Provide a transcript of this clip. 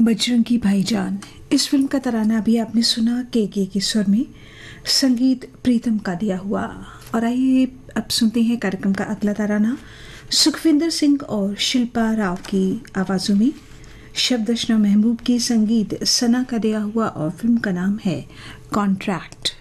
बजरंगी भाईजान, इस फिल्म का तराना अभी आपने सुना के स्वर में, संगीत प्रीतम का दिया हुआ। और आइए अब सुनते हैं कार्यक्रम का अगला तराना सुखविंदर सिंह और शिल्पा राव की आवाज़ों में। शब्द रचना महबूब की, संगीत सना का दिया हुआ और फिल्म का नाम है कॉन्ट्रैक्ट।